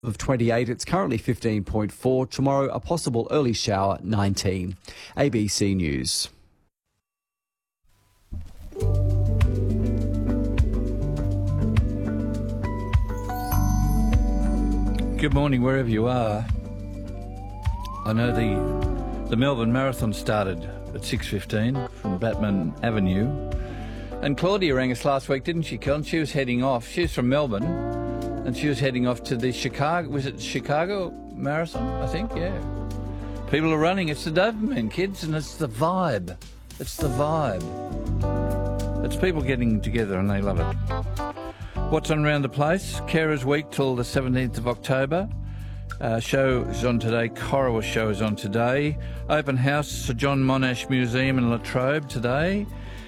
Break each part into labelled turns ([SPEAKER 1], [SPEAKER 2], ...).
[SPEAKER 1] Of 28, it's currently 15.4. Tomorrow, a possible early shower, 19. ABC News.
[SPEAKER 2] Good morning, wherever you are. I know the Melbourne Marathon started at 6:15 from Batman Avenue. And Claudia rang us last week, didn't she, Colin? She was heading off. She's from Melbourne, and she was heading off to the Chicago Marathon, I think, yeah. People are running. It's the dopamine, kids, and it's the vibe. It's the vibe. It's people getting together, and they love it. What's on around the place? Carers Week till the 17th of October. Show is on today. Corowa show is on today. Open house, Sir John Monash Museum in Latrobe today.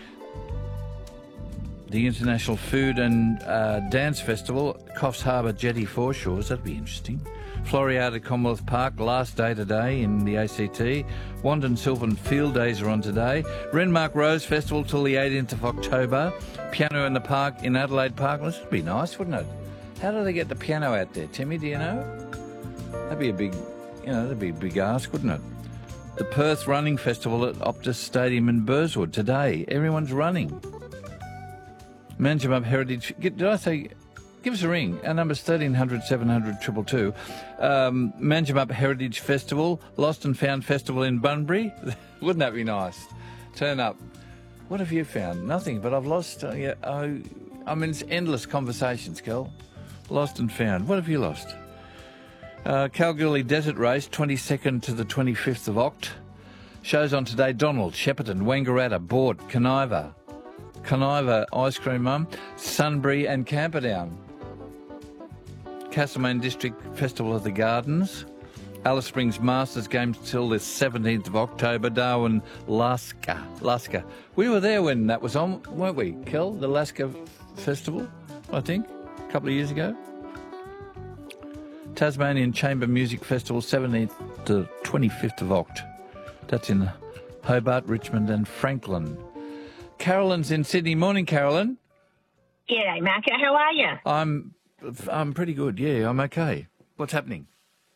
[SPEAKER 2] The International Food and Dance Festival, Coffs Harbour Jetty Foreshores. That'd be interesting. Floriada Commonwealth Park, last day today in the ACT. Wandon Sylvan Field Days are on today. Renmark Rose Festival till the 18th of October. Piano in the Park in Adelaide Park. Well, this would be nice, wouldn't it? How do they get the piano out there, Timmy? Do you know? That'd be a big ask, wouldn't it? The Perth Running Festival at Optus Stadium in Burswood today. Everyone's running. Manjimup Heritage. Did I say? Give us a ring. Our number's 1300 700 222. Manjimup Heritage Festival, Lost and Found Festival in Bunbury. Wouldn't that be nice? Turn up. What have you found? Nothing, but I've lost. It's endless conversations, Kel. Lost and found. What have you lost? Kalgoorlie Desert Race, 22nd to the 25th of Oct. Shows on today: Donald, Shepparton, Wangaratta, Bort, Conniva Ice Cream Mum, Sunbury and Camperdown. Castlemaine District Festival of the Gardens. Alice Springs Masters Games till the 17th of October. Darwin, Laska. We were there when that was on, weren't we, Kel? The Laska Festival, I think, a couple of years ago. Tasmanian Chamber Music Festival, 17th to 25th of Oct. That's in Hobart, Richmond and Franklin. Carolyn's in Sydney. Morning, Carolyn.
[SPEAKER 3] G'day, Macca. How are you?
[SPEAKER 2] I'm pretty good, yeah, I'm okay. What's happening?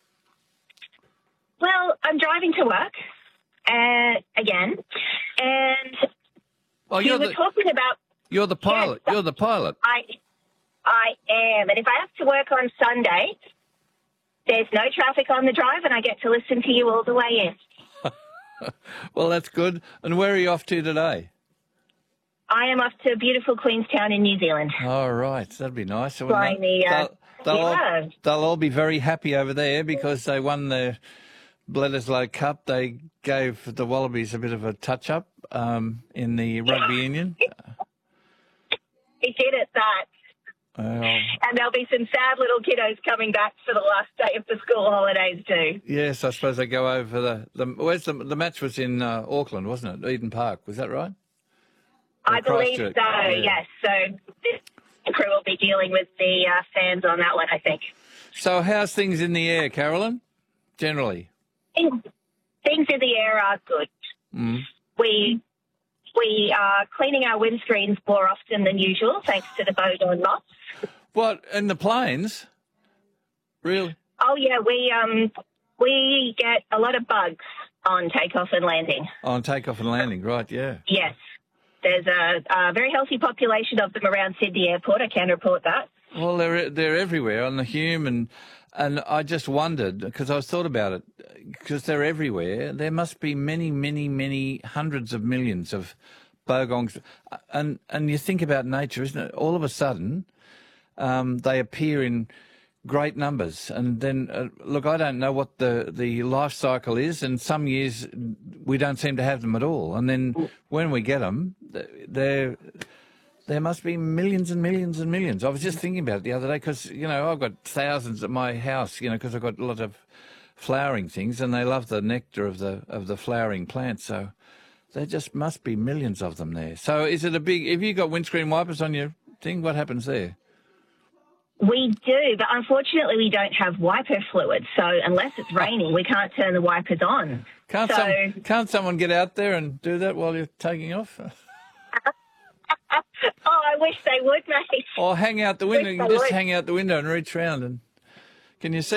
[SPEAKER 3] Well, I'm driving to work again, and we were talking about...
[SPEAKER 2] You're the pilot.
[SPEAKER 3] Yes,
[SPEAKER 2] you're the pilot.
[SPEAKER 3] I am, and if I have to work on Sunday, there's no traffic on the drive, and I get to listen to you all the way in.
[SPEAKER 2] Well, that's good. And where are you off to today?
[SPEAKER 3] I am off to beautiful Queenstown in New Zealand.
[SPEAKER 2] All right, that'd be nice. So
[SPEAKER 3] they'll
[SPEAKER 2] all be very happy over there because they won the Bledisloe Cup. They gave the Wallabies a bit of a touch-up in the rugby union.
[SPEAKER 3] He did at that. And there'll be some sad little kiddos coming back for the last day of the school holidays too.
[SPEAKER 2] Yes, I suppose they go over the match was in Auckland, wasn't it? Eden Park, was that right?
[SPEAKER 3] I believe so, yes. So the crew will be dealing with the fans on that one, I think.
[SPEAKER 2] So how's things in the air, Carolyn, generally?
[SPEAKER 3] Things in the air are good.
[SPEAKER 2] Mm.
[SPEAKER 3] We are cleaning our windscreens more often than usual, thanks to the Bodon moths.
[SPEAKER 2] What, in the planes? Really?
[SPEAKER 3] Oh, yeah, we get a lot of bugs on takeoff and landing.
[SPEAKER 2] On takeoff and landing, right, yeah.
[SPEAKER 3] Yes. There's a very healthy population of them around Sydney Airport. I can report that.
[SPEAKER 2] Well, they're everywhere on the Hume, and I just wondered, because I thought about it, because they're everywhere. There must be many, many, many hundreds of millions of bogongs, and you think about nature, isn't it? All of a sudden, they appear in great numbers, and then look, I don't know what the life cycle is, and some years we don't seem to have them at all, and then when we get them, there must be millions and millions and millions. I was just thinking about it the other day because I've got thousands at my house, because I've got a lot of flowering things, and they love the nectar of the flowering plants, so there just must be millions of them there. So is it have you got windscreen wipers on your thing? What happens there?
[SPEAKER 3] We do, but unfortunately we don't have wiper fluid, so unless it's raining, we can't turn the wipers on.
[SPEAKER 2] Can't someone get out there and do that while you're taking off?
[SPEAKER 3] Oh, I wish they would, mate.
[SPEAKER 2] Or hang out the window. You can just hang out the window and reach round and Can you see?